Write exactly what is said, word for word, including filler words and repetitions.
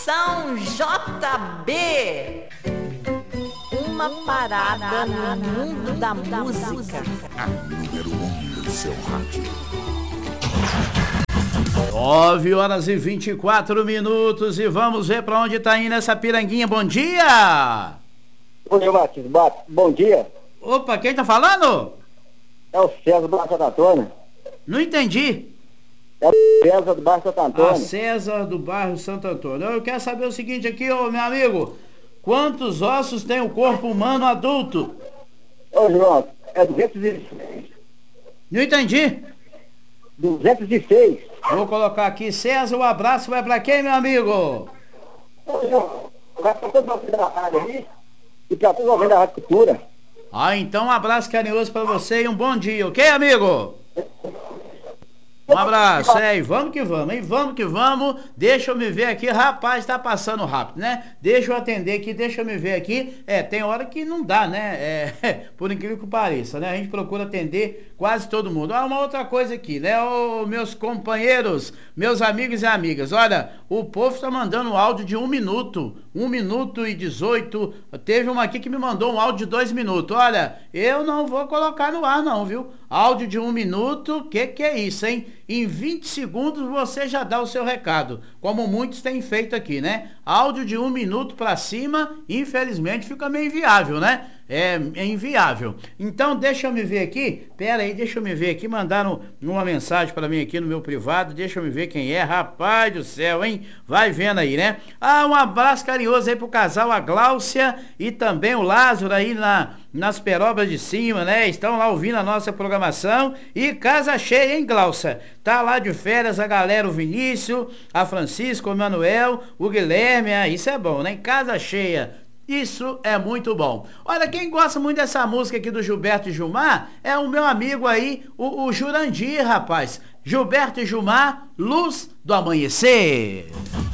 São J B, uma parada no mundo da música. A número um do seu rádio. nove horas e vinte e quatro minutos e vamos ver pra onde tá indo essa piranguinha. Bom dia! Bom dia, Martins. Bom dia. Opa, quem tá falando? É o César do Bairro Santo Antônio. Não entendi. É o César do Bairro Santo Antônio. Ah, César do Bairro Santo Antônio. Eu quero saber o seguinte aqui, ô meu amigo. Quantos ossos tem o corpo humano adulto? Ô, João, é duzentos e seis. Não entendi. duzentos e seis. Vou colocar aqui, César, o abraço vai pra quem, meu amigo? Ô, João, vai pra todo mundo da rádio aí e pra todo mundo da Rádio Cultura. Ah, então um abraço carinhoso pra você e um bom dia, ok, amigo? Um abraço, é, e vamos que vamos, hein? Vamos que vamos. Deixa eu me ver aqui, rapaz, tá passando rápido, né? Deixa eu atender aqui, deixa eu me ver aqui. É, tem hora que não dá, né? É, por incrível que pareça, né? A gente procura atender quase todo mundo. Ah, uma outra coisa aqui, né? Ô, meus companheiros, meus amigos e amigas, olha, o povo tá mandando um áudio de um minuto, um minuto e dezoito. Teve uma aqui que me mandou um áudio de dois minutos. Olha, eu não vou colocar no ar, não, viu? Áudio de um minuto, que que é isso, hein? Em vinte segundos você já dá o seu recado, como muitos têm feito aqui, né? Áudio de um minuto pra cima, infelizmente fica meio inviável, né? É, é inviável. Então deixa eu me ver aqui, pera aí, deixa eu me ver aqui, mandaram uma mensagem pra mim aqui no meu privado, deixa eu me ver quem é, rapaz do céu, hein? Vai vendo aí, né? Ah, um abraço carinhoso aí pro casal, a Gláucia e também o Lázaro aí na, nas perobras de cima, né? Estão lá ouvindo a nossa programação e casa cheia, hein, Gláucia? Tá lá de férias a galera, o Vinícius, a Francisco, o Manuel, o Guilherme, ah, isso é bom, né? Casa cheia. Isso é muito bom. Olha, quem gosta muito dessa música aqui do Gilberto e Gilmar é o meu amigo aí, o, o Jurandir, rapaz. Gilberto e Gilmar, Luz do Amanhecer.